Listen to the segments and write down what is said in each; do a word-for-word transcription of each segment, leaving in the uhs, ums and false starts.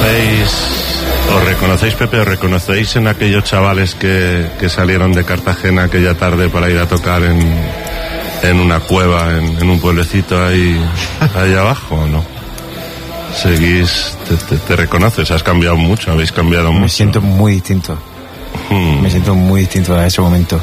reconocéis, os reconocéis, Pepe, os reconocéis en aquellos chavales que, que salieron de Cartagena aquella tarde para ir a tocar en, en una cueva, en, en un pueblecito ahí, ahí abajo, ¿o no? Seguís, te, te, te reconoces, has cambiado mucho, habéis cambiado mucho. Me siento muy distinto. Hmm. Me siento muy distinto a ese momento.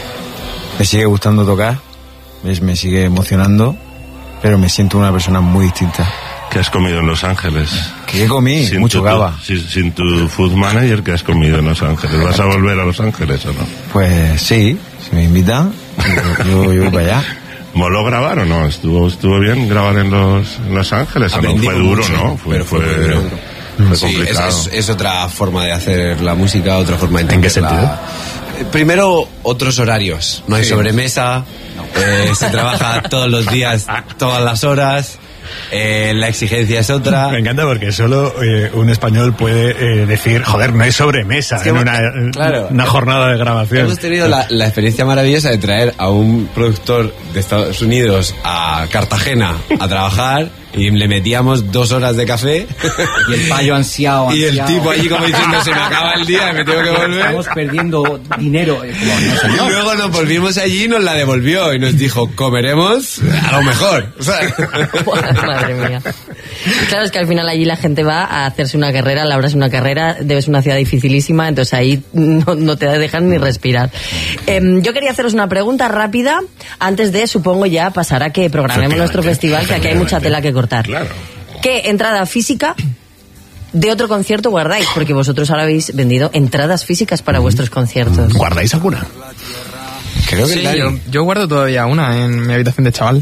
Me sigue gustando tocar, me sigue emocionando, pero me siento una persona muy distinta. ¿Qué has comido en Los Ángeles? ¿Qué comí? Sin Mucho tu, gaba. Sin, sin tu food manager, ¿qué has comido en Los Ángeles? ¿Vas a volver a Los Ángeles o no? Pues sí, si me invitan, yo, yo, yo voy para allá. ¿Moló grabar o no? ¿Estuvo estuvo bien grabar en Los, en Los Ángeles? ¿O no? Fue duro, mucho, ¿no? Fue, pero fue, fue, duro. fue sí, complicado. Es, es, es otra forma de hacer la música, otra forma de ¿En qué sentido? La... Primero, otros horarios. No hay sí. sobremesa, no. eh, se trabaja todos los días, todas las horas. Eh, la exigencia es otra. Me encanta porque solo eh, un español puede eh, decir, joder, no hay sobremesa es que en una, claro, una jornada de grabación. Hemos tenido la, la experiencia maravillosa de traer a un productor de Estados Unidos a Cartagena a trabajar y le metíamos dos horas de café y el payo ansiado, ansiado. Y el tipo allí como diciendo, se me acaba el día y me tengo que volver. Estamos perdiendo dinero. No, no, y luego nos volvimos allí y nos la devolvió y nos dijo, comeremos a lo mejor. O sea. Madre mía. Claro, es que al final allí la gente va a hacerse una carrera, labras una carrera, debes una ciudad dificilísima, entonces ahí no, no te dejan ni respirar. Eh, yo quería haceros una pregunta rápida antes de, supongo, ya pasar a que programemos nuestro festival, que aquí hay mucha tela que cortar. Claro. ¿Qué entrada física de otro concierto guardáis? Porque vosotros ahora habéis vendido entradas físicas para mm. vuestros conciertos. ¿Guardáis alguna? Creo que sí, yo, yo guardo todavía una en mi habitación de chaval.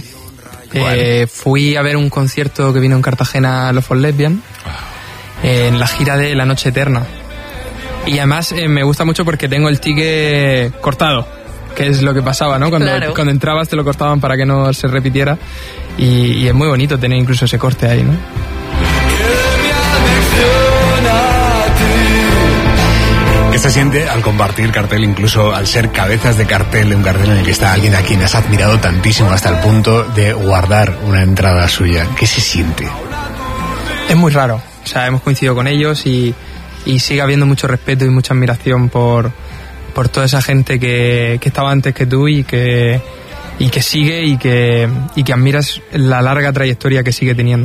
Eh, fui a ver un concierto que vino en Cartagena, Love for Lesbian, eh, en la gira de La Noche Eterna. Y además eh, me gusta mucho porque tengo el ticket cortado, que es lo que pasaba, ¿no? Cuando, claro. cuando entrabas te lo cortaban para que no se repitiera. Y, y es muy bonito tener incluso ese corte ahí, ¿no? ¿Qué se siente al compartir cartel, incluso al ser cabezas de cartel de un cartel en el que está alguien a quien has admirado tantísimo hasta el punto de guardar una entrada suya? ¿Qué se siente? Es muy raro. O sea, hemos coincidido con ellos y, y sigue habiendo mucho respeto y mucha admiración por, por toda esa gente que, que estaba antes que tú y que, y que sigue y que, y que admiras la larga trayectoria que sigue teniendo.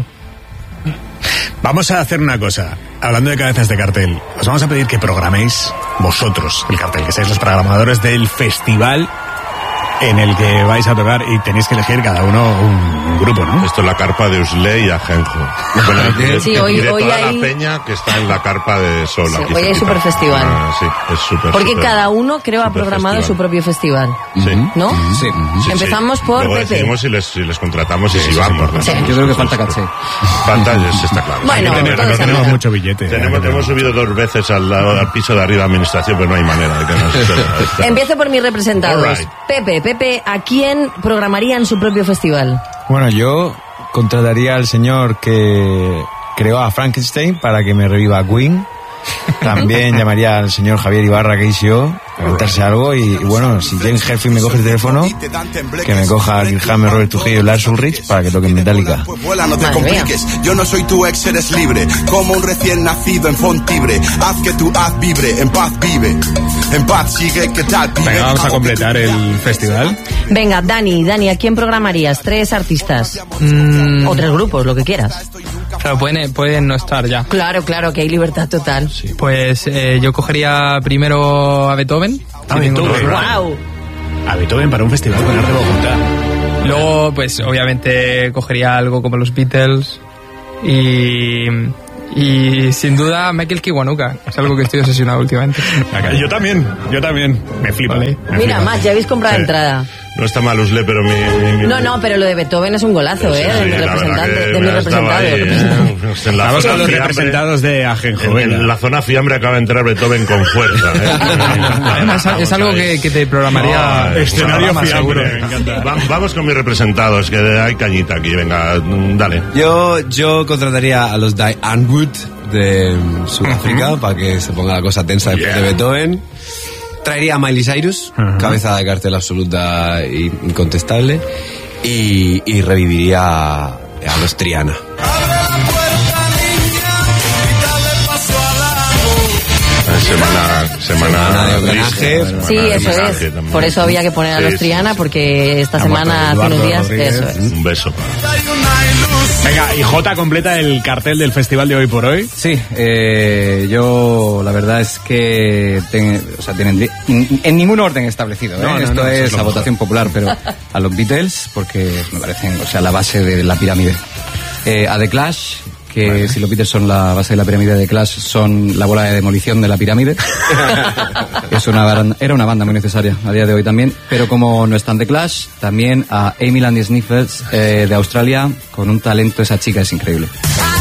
Vamos a hacer una cosa, hablando de cabezas de cartel, os vamos a pedir que programéis vosotros el cartel, que seáis los programadores del festival en el que vais a tocar y tenéis que elegir cada uno un, un grupo, ¿no? Esto es la carpa de Usle y Ajenjo. Bueno, sí, que hoy, hoy toda hay... la peña que está en la carpa de Sol. Sí, aquí hoy hay cerquita. super festival. Ah, sí, es super. Porque super, cada uno, creo, ha programado festival. su propio festival. Sí. ¿No? Sí. sí Empezamos sí. por Luego Pepe. decidimos si les, si les contratamos y sí, si sí, vamos. Sí. Yo creo que falta caché. Falta, eso está claro. Bueno, no tenemos, no tenemos mucho billete. Tenemos, hemos subido dos veces al, al piso de arriba de administración, pero no hay manera de que nos... Empiezo por mis representados. Right. Pepe, Pepe, ¿a quién programaría en su propio festival? Bueno, yo contrataría al señor que creó a Frankenstein para que me reviva a Queen. También llamaría al señor Javier Ibarra, que hice yo, a cantarse algo. Y, y bueno, si James Hetfield me coge el teléfono, que me coja a Kirk Hammett, Robert Trujillo y Lars Ulrich para que toquen Metallica. No te compliques, yo no soy tu ex, eres libre, como un recién nacido en Fontibre. Haz que tu haz vibre, en paz vive, en paz sigue, ¿qué tal? Vive. Venga, vamos a completar el festival. Venga, Dani, Dani, ¿a quién programarías? ¿Tres artistas? Mm, o tres grupos, lo que quieras. Claro, pueden, pueden no estar ya. Claro, claro, que hay libertad total. Sí. Pues eh, yo cogería primero a Beethoven. A Beethoven. ¡Wow! A Beethoven para un festival con Arte Bogotá. Luego, pues obviamente cogería algo como los Beatles y... Y sin duda Michael Kiwanuka, es algo que estoy obsesionado últimamente. Yo también, yo también. Me flipa. Vale. Me Mira, flipa. más, ya habéis comprado Sí. entrada. No está mal Usle, pero mi... mi, mi No, no, pero lo de Beethoven es un golazo, Sí, ¿eh? sí, de mi la verdad representante, que de mi me estaba representado. ahí, representante. ¿eh? En la Vamos zona con los fiambre, representados de Ajenjo. En, venga. en la zona fiambre acaba de entrar Beethoven con fuerza. ¿eh? Además, es algo que, que te programaría... No, Escenario programa, fiambre. seguro. Me encanta. Va- vamos con mis representados, que hay cañita aquí. Venga, dale. Yo, yo contrataría a los Diane Wood de Sudáfrica uh-huh. para que se ponga la cosa tensa después Yeah. de Beethoven. Traería a Miley Cyrus, uh-huh. cabeza de cartel absoluta e incontestable. Y, y reviviría a, a los Triana. semana, semana de homenaje. semana Sí, de eso homenaje es. también. Por eso había que poner a los Sí, Triana, sí, porque esta Ha semana, muerto hace unos días, Eduardo eso Rodríguez. es. Un beso para. Venga, y Jota completa el cartel del festival de hoy por hoy. Sí, eh, yo la verdad es que ten- o sea, tienen en, en ningún orden establecido. ¿eh? No, no, Esto no, eso es es lo la mejor. votación popular, pero a los Beatles, porque me parecen, o sea, la base de la pirámide. Eh, a The Clash, que vale. Si los Beatles son la base de la pirámide, de Clash son la bola de demolición de la pirámide. Es una banda, era una banda muy necesaria a día de hoy también, pero como no están The Clash, también a Amy Landy Sniffles eh, de Australia, con un talento, esa chica es increíble.